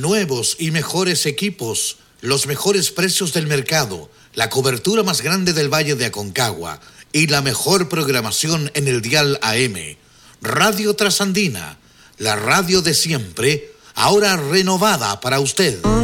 nuevos y mejores equipos, los mejores precios del mercado, la cobertura más grande del Valle de Aconcagua y la mejor programación en el dial AM. Radio Trasandina, la radio de siempre, ahora renovada para usted.